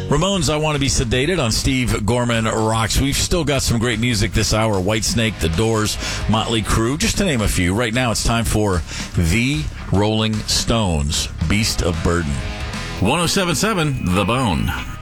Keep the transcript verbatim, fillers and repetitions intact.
Ramones, I Want to Be Sedated on Steve Gorman Rocks. We've still got some great music this hour. Whitesnake, The Doors, Motley Crue, just to name a few. Right now it's time for The Rolling Stones, Beast of Burden. one oh seven point seven The Bone.